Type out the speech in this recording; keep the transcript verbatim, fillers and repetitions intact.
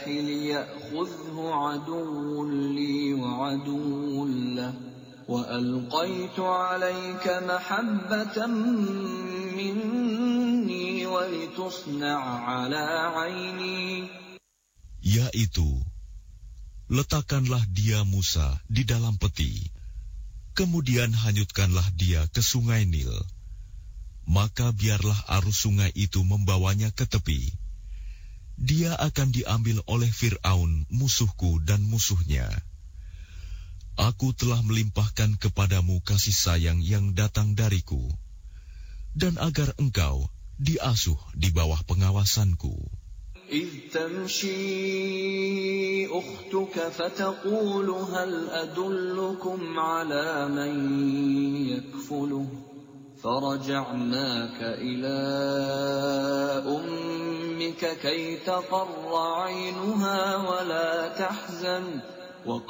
الساحل يأخذه عدو لي وعدو له وألقيت عليك محبة مني ولتصنع على عيني. Yaitu, letakkanlah dia Musa di dalam peti, kemudian hanyutkanlah dia ke sungai Nil. Maka biarlah arus sungai itu membawanya ke tepi. Dia akan diambil oleh Fir'aun, musuhku dan musuhnya. Aku telah melimpahkan kepadamu kasih sayang yang datang dariku, dan agar engkau diasuh di bawah pengawasanku. إذ تمشي أختك فتقول هل أدلكم على من يكفله فرجعناك إلى أمك كي تقر عينها ولا تحزن